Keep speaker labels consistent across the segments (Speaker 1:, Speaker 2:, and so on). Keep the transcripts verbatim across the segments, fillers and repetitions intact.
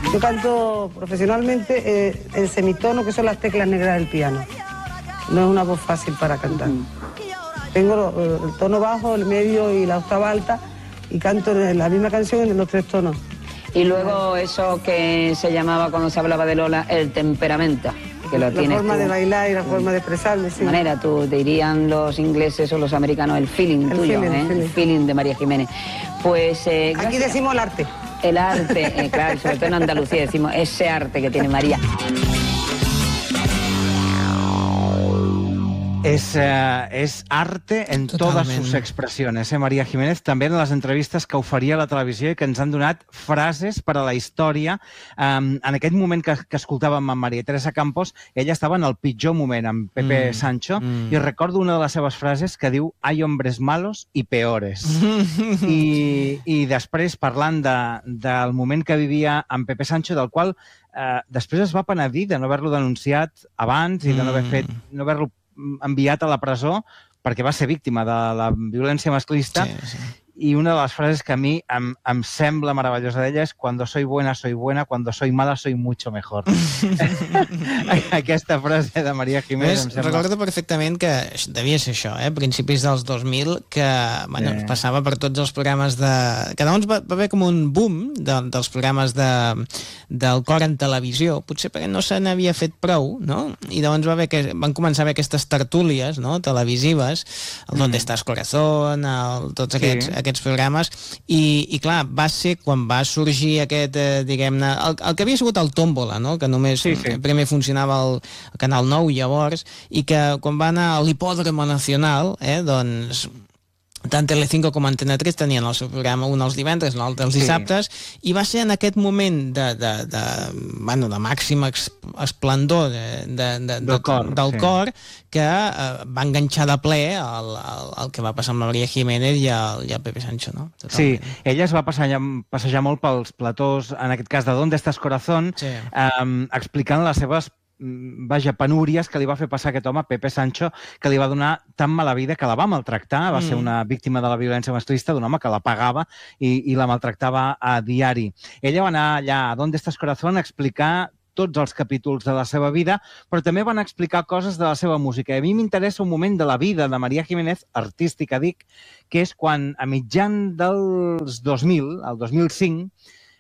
Speaker 1: Yo canto profesionalmente eh, en semitono, que son las teclas negras del piano. No es una voz fácil para cantar. Tengo lo, el tono bajo, el medio y la octava alta, y canto en la misma canción en los tres tonos.
Speaker 2: Y luego eso que se llamaba, cuando se hablaba de Lola, el temperamento. Que lo
Speaker 1: la forma
Speaker 2: tú.
Speaker 1: de bailar y la forma de expresarme, sí.
Speaker 2: De manera, tú dirían los ingleses o los americanos, el feeling
Speaker 1: el
Speaker 2: tuyo,
Speaker 1: feeling,
Speaker 2: ¿eh?
Speaker 1: feeling.
Speaker 2: El feeling de María Jiménez. Pues eh,
Speaker 1: aquí
Speaker 2: gracias.
Speaker 1: decimos el arte.
Speaker 2: El arte, eh, claro, sobre todo en Andalucía decimos ese arte que tiene María.
Speaker 3: És, eh, és arte en
Speaker 4: Totalment.
Speaker 3: totes sus expressiones, eh, María Jiménez, també en les entrevistes que oferia a la televisió i que ens han donat frases per a la història. Um, en aquell moment que, que escoltàvem amb María Teresa Campos, ella estava en el pitjor moment, amb Pepe mm. Sancho, mm. i recordo una de les seves frases que diu «Hay hombres malos y peores». I, I després, parlant de, del moment que vivia amb Pepe Sancho, del qual eh, després es va penedir de no haver-lo denunciat abans i de no haver fet, no haver-lo enviat a la presó perquè va ser víctima de la violència masclista. Sí, sí. I una de les frases que a mi em, em sembla meravellosa d'ella és «Cuando soy buena, soy buena, cuando soy mala, soy mucho mejor». Aquesta frase de María Jiménez em sembla...
Speaker 4: Recordo perfectament que devia ser això, eh? Principis dels dos mil, que bueno, sí. passava per tots els programes de... Que llavors va, va haver com un boom de, dels programes de, del cor en televisió, potser perquè no se n'havia fet prou, no? I llavors va haver que, van començar a haver aquestes tertúlies, no?, televisives, el mm. Donde estás corazón, el, tots aquests, sí. aquests aquests programes, i, i clar, va ser quan va sorgir aquest, eh, diguem-ne, el, el que havia sigut el Tómbola, no?, que només sí, sí. primer funcionava el, el Canal nou llavors, i que quan va anar a l'Hipòdromo Nacional, eh, doncs tant Telecinco com Antena tres tenien el seu programa, un els divendres, l'altre els dissabtes, sí. i va ser en aquest moment de, de, de, bueno, de màxim esplendor de, de, de, del, cor, del sí. cor que eh, va enganxar de ple el, el, el que va passar amb la María Jiménez i el, i el Pepe Sancho, no?
Speaker 3: Totalment. Sí, ella es va passejar, passejar molt pels platós, en aquest cas de Donde estás corazón, sí. eh, explicant les seves vaja, penúries que li va fer passar aquest home, Pepe Sancho, que li va donar tan mala vida que la va maltractar, va mm. ser una víctima de la violència masclista d'un home que la pagava i, i la maltractava a diari. Ella va anar allà a Donde estás corazón a explicar tots els capítols de la seva vida, però també van explicar coses de la seva música. I a mi m'interessa un moment de la vida de María Jiménez, artística, dic, que és quan a mitjan dels dos mil, el dos mil cinc,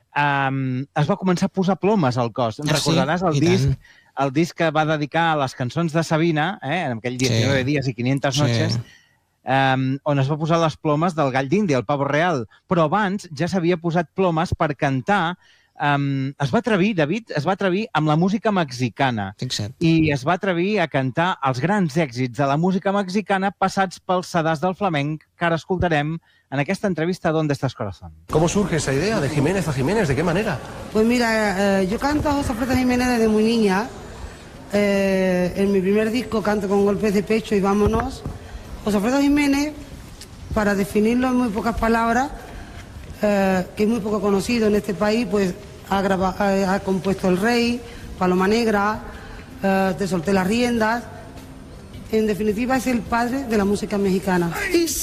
Speaker 3: um, es va començar a posar plomes al cos. Ah, recordaràs el disc... Tant. El disc que va dedicar a les cançons de Sabina, eh, en aquell diecinueve sí. dies i quinientas noches, sí. um, on es va posar les plomes del gall d'Índia, el pavo real. Però abans ja s'havia posat plomes per cantar. Um, es va atrevir, David, es va atrevir amb la música mexicana.
Speaker 4: Fixa't.
Speaker 3: I es va atrevir a cantar els grans èxits de la música mexicana passats pels sedars del flamenc, que ara escoltarem en aquesta entrevista Donde estás corazón.
Speaker 5: ¿Cómo surge esa idea de Jiménez a Jiménez? ¿De qué manera?
Speaker 1: Pues mira, eh, yo canto a José Alfredo Jiménez desde muy niña. Eh, en mi primer disco canto con Golpes de Pecho y Vámonos. José Alfredo Jiménez, para definirlo en muy pocas palabras, eh, que es muy poco conocido en este país, pues ha, grabado, ha, ha compuesto El Rey, Paloma Negra, eh, Te solté las riendas. En definitiva es el padre de la música mexicana.